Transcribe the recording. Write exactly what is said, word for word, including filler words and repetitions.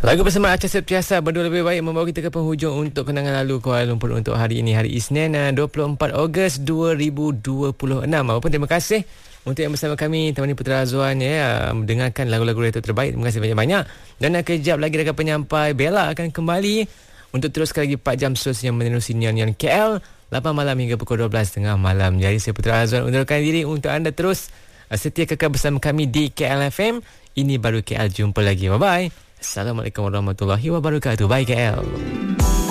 Lagu bersama Acha Septiasa, Berdua Lebih Baik, membawa kita ke penghujung untuk kenangan lalu Kuala Lumpur untuk hari ini, hari Isnin dua puluh empat Ogos dua ribu dua puluh enam. Apa pun terima kasih untuk yang bersama kami temani Putra Azwan ya, mendengarkan lagu-lagu retro terbaik. Terima kasih banyak-banyak. Dan kejap lagi rakan penyampai Bella akan kembali untuk teruskan lagi empat jam seterusnya menerusi Neon K L lapan malam hingga pukul dua belas tiga puluh malam. Jadi saya Putra Azwan undurkan diri untuk anda terus setia kekal bersama kami di K L F M. Ini baru K L, jumpa lagi. Bye bye. Assalamualaikum warahmatullahi wabarakatuh. Bye K L.